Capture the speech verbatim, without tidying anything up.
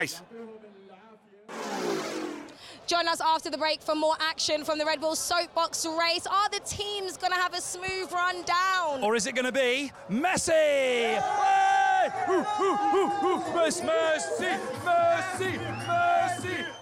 Join us after the break for more action from the Red Bull Soapbox race. Are the teams going to have a smooth run down? Or is it going to be Messi? Hey! Ooh, ooh, ooh, ooh. Mercy, mercy, mercy, mercy.